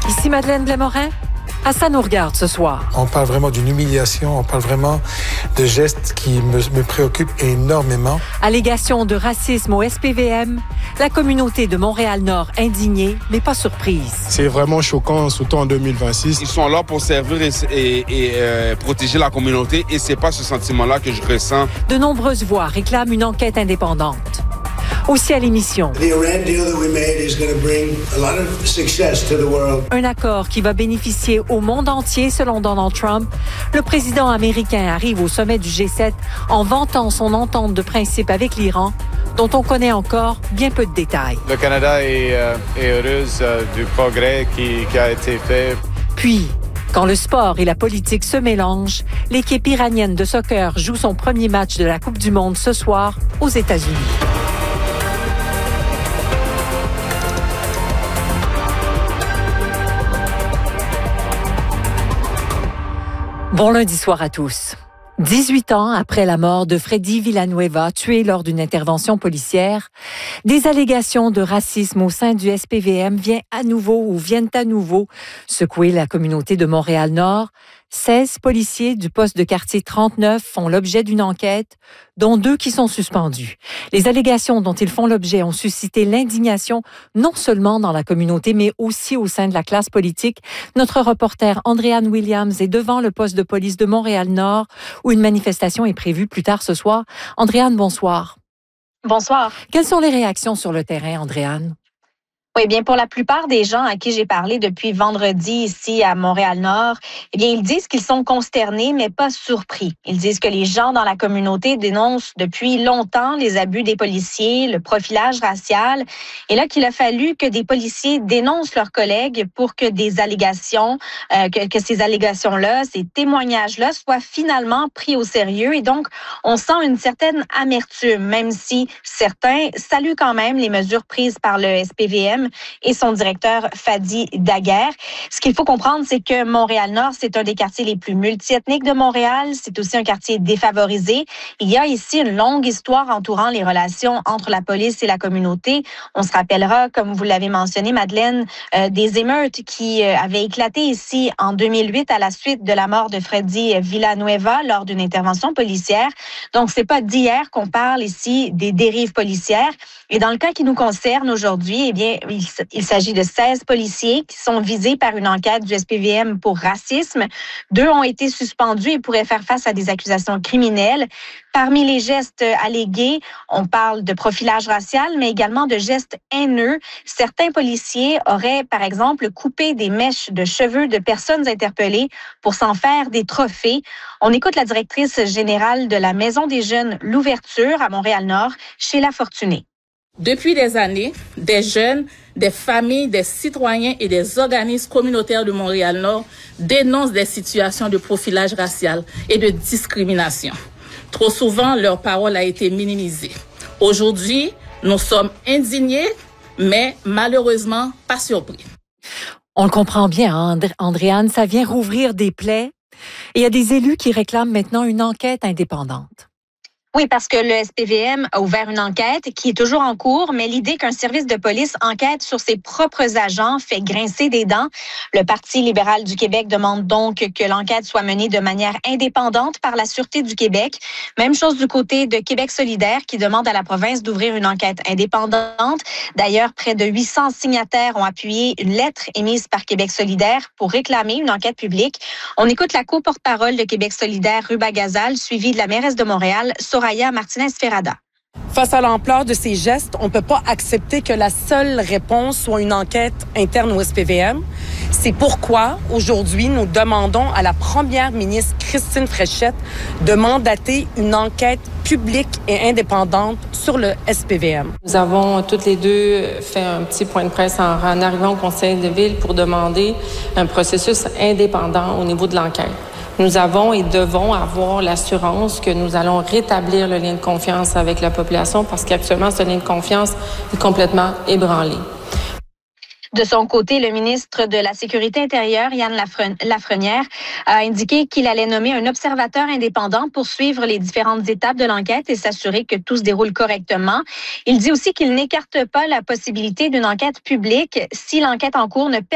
Ici Madeleine Blais-Morin. À ça nous regarde ce soir. On parle vraiment d'une humiliation, on parle vraiment de gestes qui me préoccupent énormément. Allégations de racisme au SPVM, la communauté de Montréal-Nord indignée, mais pas surprise. C'est vraiment choquant, surtout en 2026. Ils sont là pour servir et protéger la communauté et c'est pas ce sentiment-là que je ressens. De nombreuses voix réclament une enquête indépendante. Aussi à l'émission. Un accord qui va bénéficier au monde entier selon Donald Trump. Le président américain arrive au sommet du G7 en vantant son entente de principe avec l'Iran, dont on connaît encore bien peu de détails. Le Canada est heureuse du progrès qui a été fait. Puis, quand le sport et la politique se mélangent, l'équipe iranienne de soccer joue son premier match de la Coupe du monde ce soir aux États-Unis. Bon lundi soir à tous. 18 ans après la mort de Freddy Villanueva, tué lors d'une intervention policière, des allégations de racisme au sein du SPVM viennent à nouveau secouer la communauté de Montréal-Nord. 16 policiers du poste de quartier 39 font l'objet d'une enquête, dont 2 qui sont suspendus. Les allégations dont ils font l'objet ont suscité l'indignation non seulement dans la communauté, mais aussi au sein de la classe politique. Notre reporter Andréane Williams est devant le poste de police de Montréal-Nord, où une manifestation est prévue plus tard ce soir. Andréane, bonsoir. Bonsoir. Quelles sont les réactions sur le terrain, Andréane? Oui, bien, pour la plupart des gens à qui j'ai parlé depuis vendredi ici à Montréal-Nord, eh bien, ils disent qu'ils sont consternés, mais pas surpris. Ils disent que les gens dans la communauté dénoncent depuis longtemps les abus des policiers, le profilage racial, et là qu'il a fallu que des policiers dénoncent leurs collègues pour que des allégations, que ces allégations-là, ces témoignages-là soient finalement pris au sérieux. Et donc, on sent une certaine amertume, même si certains saluent quand même les mesures prises par le SPVM et son directeur Fadi Daguerre. Ce qu'il faut comprendre, c'est que Montréal-Nord, c'est un des quartiers les plus multiethniques de Montréal. C'est aussi un quartier défavorisé. Il y a ici une longue histoire entourant les relations entre la police et la communauté. On se rappellera, comme vous l'avez mentionné, Madeleine, des émeutes qui avaient éclaté ici en 2008 à la suite de la mort de Freddy Villanueva lors d'une intervention policière. Donc, c'est pas d'hier qu'on parle ici des dérives policières. Et dans le cas qui nous concerne aujourd'hui, eh bien, il s'agit de 16 policiers qui sont visés par une enquête du SPVM pour racisme. 2 ont été suspendus et pourraient faire face à des accusations criminelles. Parmi les gestes allégués, on parle de profilage racial, mais également de gestes haineux. Certains policiers auraient, par exemple, coupé des mèches de cheveux de personnes interpellées pour s'en faire des trophées. On écoute la directrice générale de la Maison des Jeunes, l'Ouverture, à Montréal-Nord, Sheila Fortuné. Depuis des années, des jeunes, des familles, des citoyens et des organismes communautaires de Montréal-Nord dénoncent des situations de profilage racial et de discrimination. Trop souvent, leur parole a été minimisée. Aujourd'hui, nous sommes indignés, mais malheureusement pas surpris. On le comprend bien, hein, Andréane, ça vient rouvrir des plaies. Et il y a des élus qui réclament maintenant une enquête indépendante. Oui, parce que le SPVM a ouvert une enquête qui est toujours en cours, mais l'idée qu'un service de police enquête sur ses propres agents fait grincer des dents. Le Parti libéral du Québec demande donc que l'enquête soit menée de manière indépendante par la Sûreté du Québec. Même chose du côté de Québec solidaire qui demande à la province d'ouvrir une enquête indépendante. D'ailleurs, près de 800 signataires ont appuyé une lettre émise par Québec solidaire pour réclamer une enquête publique. On écoute la co-porte-parole de Québec solidaire, Ruba Gazal, suivie de la mairesse de Montréal, Soraya Martinez-Ferrada. Face à l'ampleur de ces gestes, on ne peut pas accepter que la seule réponse soit une enquête interne au SPVM. C'est pourquoi, aujourd'hui, nous demandons à la première ministre Christine Fréchette de mandater une enquête publique et indépendante sur le SPVM. Nous avons toutes les deux fait un petit point de presse en arrivant au conseil de ville pour demander un processus indépendant au niveau de l'enquête. Nous avons et devons avoir l'assurance que nous allons rétablir le lien de confiance avec la population parce qu'actuellement, ce lien de confiance est complètement ébranlé. De son côté, le ministre de la Sécurité intérieure, Yann Lafrenière, a indiqué qu'il allait nommer un observateur indépendant pour suivre les différentes étapes de l'enquête et s'assurer que tout se déroule correctement. Il dit aussi qu'il n'écarte pas la possibilité d'une enquête publique si l'enquête en cours ne